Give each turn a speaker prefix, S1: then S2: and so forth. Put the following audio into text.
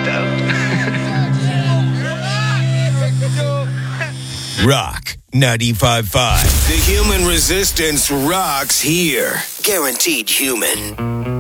S1: Rock 95.5. The human resistance rocks here. Guaranteed human.